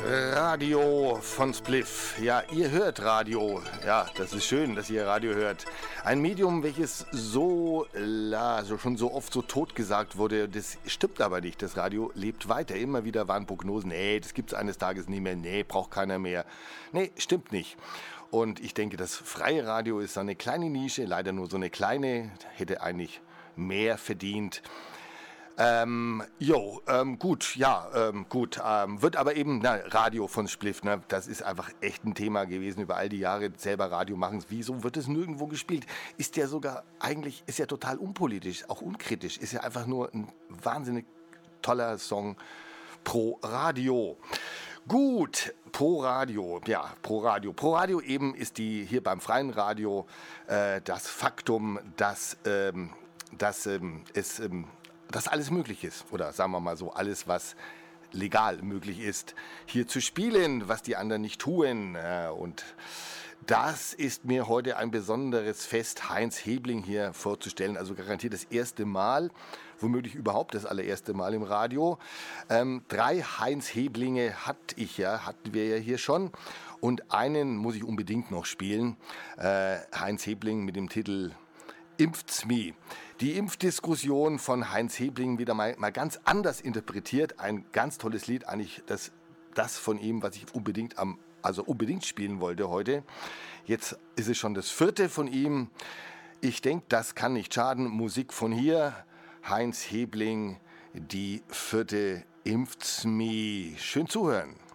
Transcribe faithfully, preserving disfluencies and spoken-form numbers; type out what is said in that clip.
Radio von Spliff. Ja, ihr hört Radio. Ja, das ist schön, dass ihr Radio hört. Ein Medium, welches so, also schon so oft so totgesagt wurde. Das stimmt aber nicht. Das Radio lebt weiter. Immer wieder waren Prognosen. Nee, das gibt's eines Tages nie mehr. Nee, braucht keiner mehr. Nee, stimmt nicht. Und ich denke, das freie Radio ist so eine kleine Nische. Leider nur so eine kleine. Hätte eigentlich mehr verdient. Ähm, jo, ähm, gut, ja, ähm, gut, ähm, wird aber eben, na, Radio von Spliff, ne, das ist einfach echt ein Thema gewesen über all die Jahre, selber Radio machen. Wieso wird es nirgendwo gespielt? Ist ja sogar, eigentlich, ist ja total unpolitisch, auch unkritisch, ist ja einfach nur ein wahnsinnig toller Song pro Radio. Gut, Pro Radio, ja, Pro Radio. Pro Radio eben ist die hier beim freien Radio äh, das Faktum, dass, ähm, dass ähm, es... Ähm, dass alles möglich ist, oder sagen wir mal so, alles, was legal möglich ist, hier zu spielen, was die anderen nicht tun. Und das ist mir heute ein besonderes Fest, Heinz Hebling hier vorzustellen, also garantiert das erste Mal, womöglich überhaupt das allererste Mal im Radio. Ähm, drei Heinz Heblinge hatte ich ja, hatten wir ja hier schon, und einen muss ich unbedingt noch spielen, äh, Heinz Hebling mit dem Titel Impft's mi. Die Impfdiskussion von Heinz Hebling wieder mal, mal ganz anders interpretiert. Ein ganz tolles Lied, eigentlich das, das von ihm, was ich unbedingt am, also unbedingt spielen wollte heute. Jetzt ist es schon das vierte von ihm. Ich denke, das kann nicht schaden. Musik von hier, Heinz Hebling, die vierte Impft's mi. Schön zuhören.